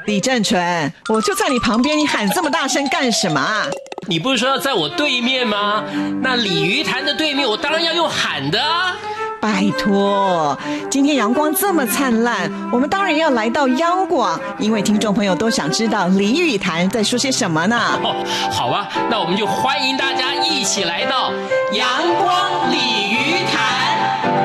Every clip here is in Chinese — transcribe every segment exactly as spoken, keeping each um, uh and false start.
李正淳，我就在你旁边，你喊这么大声干什么啊？ 你不是说要在我对面吗？那鲤鱼潭的对面，我当然要用喊的啊。 拜托，今天阳光这么灿烂，我们当然要来到央广，因为听众朋友都想知道鲤鱼潭在说些什么呢？ 哦，好啊，那我们就欢迎大家一起来到阳光鲤鱼潭。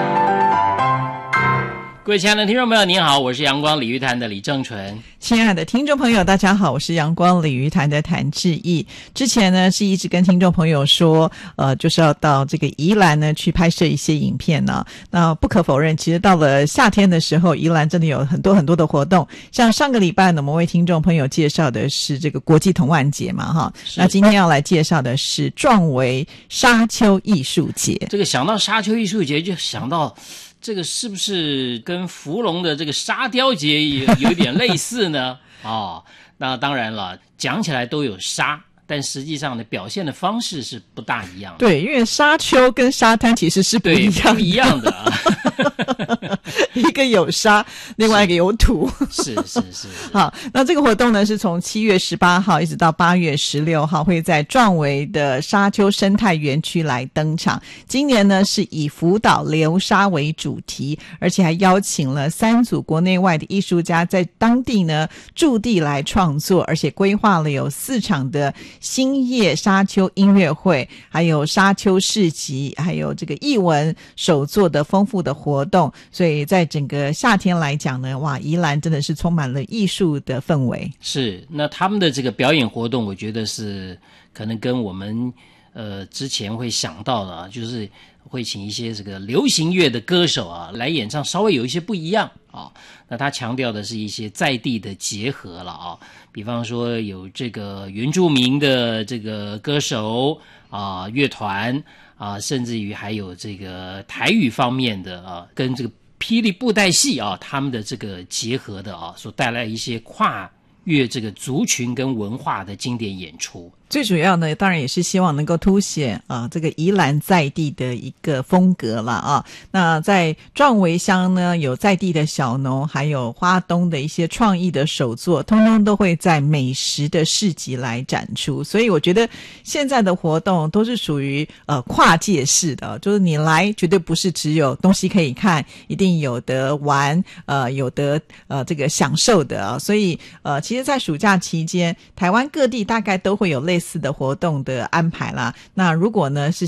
各位亲爱的听众朋友您好，我是阳光鲤鱼潭的李正淳。 亲爱的听众朋友大家好，我是阳光鲤鱼潭的谭志毅。之前呢是一直跟听众朋友说呃，就是要到这个宜兰呢去拍摄一些影片呢。那不可否认，其实到了夏天的时候，宜兰真的有很多很多的活动。像上个礼拜呢，我们为听众朋友介绍的是这个国际童玩节嘛哈，那今天要来介绍的是壮围沙丘艺术节。 这个想到沙丘艺术节就想到这个是不是跟福隆的这个沙雕节有有点类似呢？哦，那当然了，讲起来都有沙，但实际上呢，表现的方式是不大一样的。 对，因为沙丘跟沙滩其实是不一样的， 不一样的啊。 一个有沙，另外一个有土。 是是 是, 是。 好，那这个活动呢是从七月十八号一直到八月十六号，会在壮围的沙丘生态园区来登场。今年呢是以福岛流沙为主题，而且还邀请了三组国内外的艺术家在当地呢驻地来创作，而且规划了有四场的星夜沙丘音乐会，还有沙丘市集，还有这个艺文手作的丰富的活动。所以在整个夏天来讲呢，哇，宜兰真的是充满了艺术的氛围。 是，那他们的这个表演活动，我觉得是可能跟我们呃之前会想到的啊，就是会请一些这个流行乐的歌手啊来演唱，稍微有一些不一样啊。那他强调的是一些在地的结合了啊，比方说有这个原住民的这个歌手啊、乐团啊，甚至于还有这个台语方面的啊，跟这个霹雳布袋戏啊，他们的这个结合的啊，所带来一些跨越这个族群跟文化的经典演出。 最主要呢，当然也是希望能够凸显啊、呃、这个宜兰在地的一个风格了啊。那在壮围乡呢，有在地的小农，还有花东的一些创意的手作，通通都会在美食的市集来展出。所以我觉得现在的活动都是属于呃跨界式的，就是你来绝对不是只有东西可以看，一定有得玩，呃有得呃这个享受的啊。所以呃其实在暑假期间，台湾各地大概都会有类似类似的活动的安排啦。那如果呢是